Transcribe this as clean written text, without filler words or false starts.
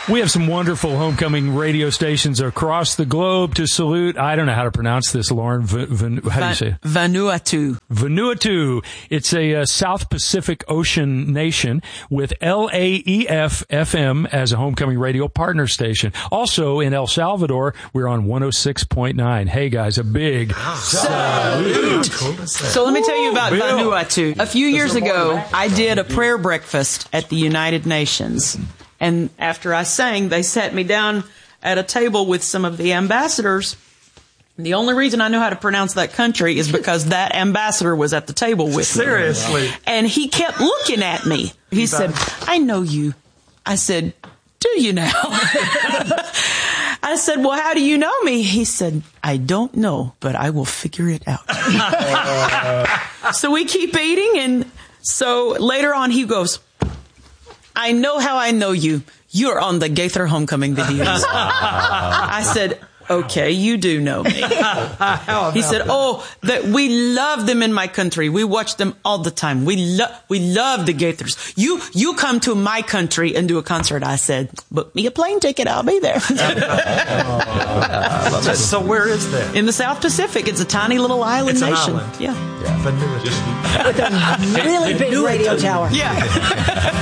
We have some wonderful homecoming radio stations across the globe to salute. I don't know how to pronounce this, Lauren. How do you say it? Vanuatu. Vanuatu. It's a South Pacific Ocean nation with LAEF FM as a homecoming radio partner station. Also in El Salvador, we're on 106.9. Hey guys, a big salute. So let me tell you about Vanuatu. A few years ago, I did a prayer breakfast at the United Nations. And after I sang, they sat me down at a table with some of the ambassadors. And the only reason I know how to pronounce that country is because that ambassador was at the table with me. Seriously? And he kept looking at me. He said, I know you. I said, do you now? I said, well, how do you know me? He said, I don't know, but I will figure it out. So we keep eating. And so later on, he goes, I know how I know you. You're on the Gaither homecoming videos. I said, okay, you do know me. He said, that we love them in my country. We watch them all the time. We love the Gaithers. You come to my country and do a concert. I said, book me a plane ticket. I'll be there. So where is that? In the South Pacific. It's a tiny little island nation. Island. Yeah. Vanuatu. With a really big radio tower. Yeah.